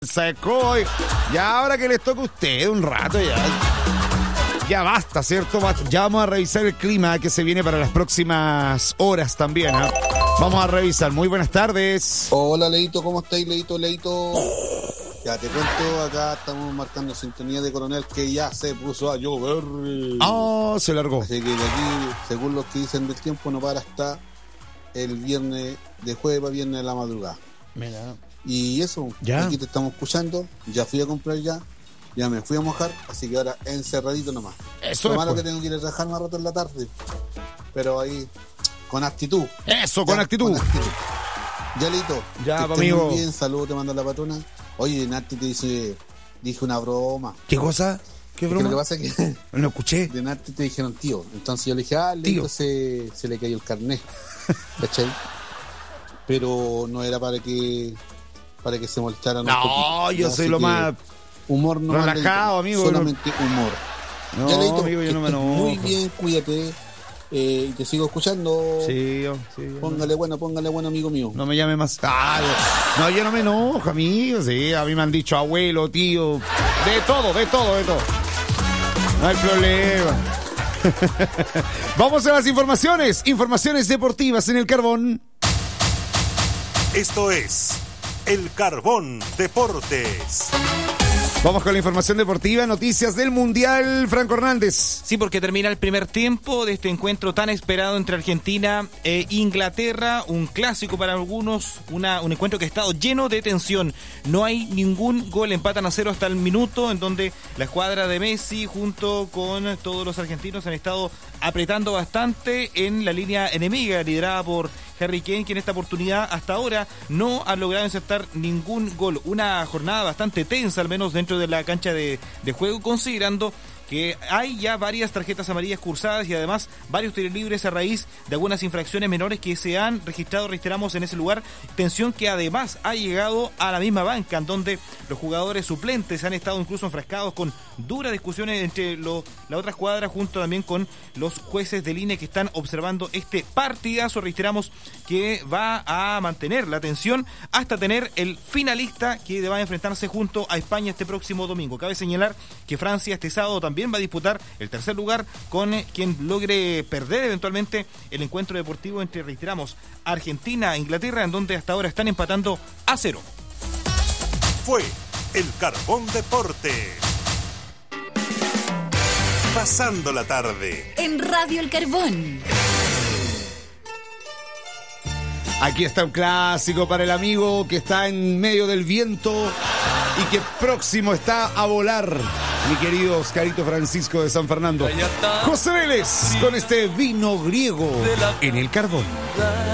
Sacó. Y ahora que les toca a usted un rato ya basta, ¿cierto? Ya vamos a revisar el clima que se viene para las próximas horas también, ¿eh? Vamos a revisar. Muy buenas tardes. Hola, Leito, ¿cómo estáis, Leito? Ya te cuento, acá estamos marcando sintonía de Coronel que ya se puso a llover. Se largó. Así que de aquí, según los que dicen del tiempo, no para hasta el viernes, de jueves a viernes de la madrugada. Mira. Y eso, ¿ya? Aquí te estamos escuchando, ya fui a comprar ya me fui a mojar, así que ahora encerradito nomás. Eso Lo es, malo pues. que tengo que ir a trabajar más rato en la tarde, pero ahí, con actitud. Eso, con actitud. Ya, Lito. Ya, amigo. Muy bien, saludos, te mando la patrona. Oye, Nati te dije una broma. ¿Qué cosa? ¿Qué broma? Lo que pasa es que no escuché. De Nati te dijeron tío. Entonces yo le dije, Lito, se le cayó el carnet. ¿Cachai? Pero no era para que se molestaran. No, yo soy lo más humor no relajado, amigo. Solamente humor. No, ya, Lito, amigo, yo no me enojo. Muy bien, cuídate. Y te sigo escuchando. Sí. Póngale bueno, amigo mío. No me llame más. No, yo no me enojo, amigo. Sí, a mí me han dicho abuelo, tío. De todo. No hay problema. Vamos a las informaciones. Informaciones deportivas en el Carbón. Esto es El Carbón Deportes. Vamos con la información deportiva, noticias del Mundial, Franco Hernández. Sí, porque termina el primer tiempo de este encuentro tan esperado entre Argentina e Inglaterra, un clásico para algunos, un encuentro que ha estado lleno de tensión. No hay ningún gol, empatan a 0 hasta el minuto, en donde la escuadra de Messi junto con todos los argentinos han estado apretando bastante en la línea enemiga, liderada por Harry Kane, que en esta oportunidad hasta ahora no ha logrado insertar ningún gol. Una jornada bastante tensa, al menos dentro de la cancha de juego, considerando que hay ya varias tarjetas amarillas cursadas y además varios tiros libres a raíz de algunas infracciones menores que se han registrado, reiteramos, en ese lugar. Tensión que además ha llegado a la misma banca, en donde los jugadores suplentes han estado incluso enfrascados con duras discusiones entre la otra escuadra, junto también con los jueces de línea que están observando este partidazo. Reiteramos que va a mantener la tensión hasta tener el finalista que va a enfrentarse junto a España este próximo domingo. Cabe señalar que Francia este sábado también va a disputar el tercer lugar con quien logre perder eventualmente el encuentro deportivo entre, reiteramos, Argentina e Inglaterra, en donde hasta ahora están empatando a 0. Fue El Carbón Deportes. Pasando la tarde en Radio El Carbón. Aquí está un clásico para el amigo que está en medio del viento y que próximo está a volar, mi querido Oscarito Francisco de San Fernando. José Vélez con este vino griego en el Carbón.